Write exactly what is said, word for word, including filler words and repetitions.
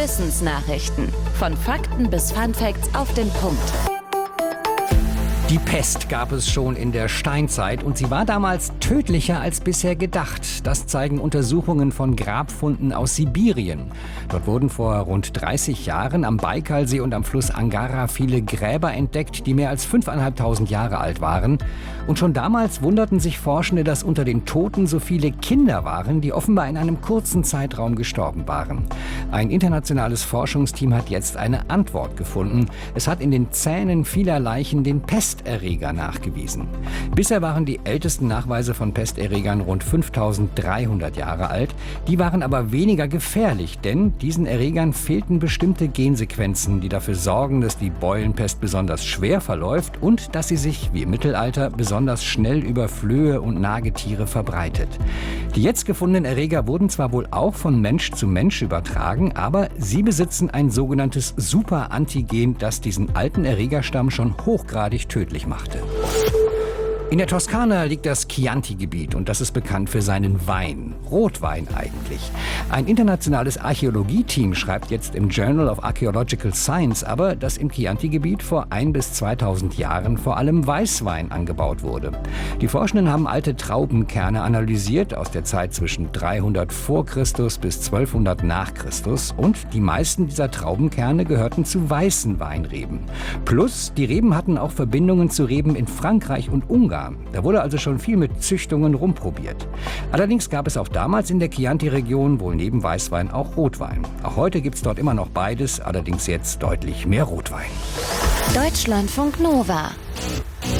Wissensnachrichten. Von Fakten bis Funfacts auf den Punkt. Die Pest gab es schon in der Steinzeit und sie war damals tödlicher als bisher gedacht. Das zeigen Untersuchungen von Grabfunden aus Sibirien. Dort wurden vor rund dreißig Jahren am Baikalsee und am Fluss Angara viele Gräber entdeckt, die mehr als fünftausendfünfhundert Jahre alt waren. Und schon damals wunderten sich Forschende, dass unter den Toten so viele Kinder waren, die offenbar in einem kurzen Zeitraum gestorben waren. Ein internationales Forschungsteam hat jetzt eine Antwort gefunden. Es hat in den Zähnen vieler Leichen den Pesterreger nachgewiesen. Bisher waren die ältesten Nachweise von Pesterregern rund fünftausenddreihundert Jahre alt. Die waren aber weniger gefährlich, denn diesen Erregern fehlten bestimmte Gensequenzen, die dafür sorgen, dass die Beulenpest besonders schwer verläuft und dass sie sich, wie im Mittelalter, besonders schnell über Flöhe und Nagetiere verbreitet. Die jetzt gefundenen Erreger wurden zwar wohl auch von Mensch zu Mensch übertragen, aber sie besitzen ein sogenanntes Superantigen, das diesen alten Erregerstamm schon hochgradig tödlich machte. In der Toskana liegt das Chianti-Gebiet und das ist bekannt für seinen Wein. Rotwein eigentlich. Ein internationales Archäologieteam schreibt jetzt im Journal of Archaeological Science aber, dass im Chianti-Gebiet vor ein bis zweitausend Jahren vor allem Weißwein angebaut wurde. Die Forschenden haben alte Traubenkerne analysiert aus der Zeit zwischen dreihundert vor Christus bis zwölfhundert nach Christus und die meisten dieser Traubenkerne gehörten zu weißen Weinreben. Plus, die Reben hatten auch Verbindungen zu Reben in Frankreich und Ungarn. Da wurde also schon viel mit Züchtungen rumprobiert. Allerdings gab es auch damals in der Chianti-Region wohl neben Weißwein auch Rotwein. Auch heute gibt es dort immer noch beides, allerdings jetzt deutlich mehr Rotwein. Deutschlandfunk Nova